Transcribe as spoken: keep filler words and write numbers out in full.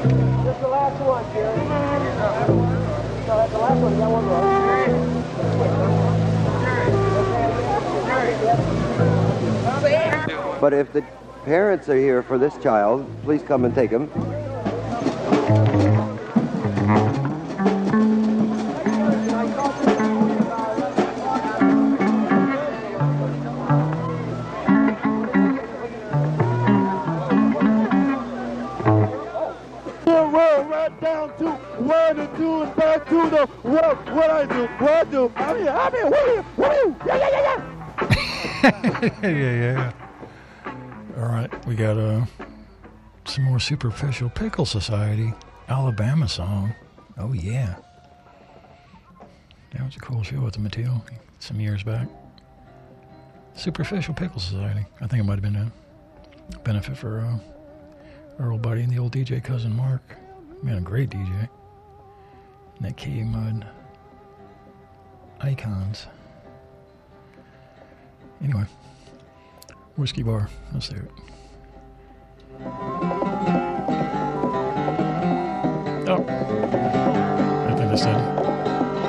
Just the last one, Jerry. No, that's the last one. You got one more. But if the parents are here for this child, please come and take him. Down to one and two and back to the what? What I do? What I do? I'm here. I'm here. What are you? What are you? Yeah, yeah, yeah, yeah. yeah, yeah. All right, we got uh, some more Superficial Pickle Society Alabama song. Oh yeah, that was a cool show with the Mateo some years back. Superficial Pickle Society. I think it might have been a benefit for uh, our old buddy and the old D J cousin Mark. Man, a great D J. And that K-Mud Icons. Anyway, Whiskey Bar. Let's hear it. Oh. I think I said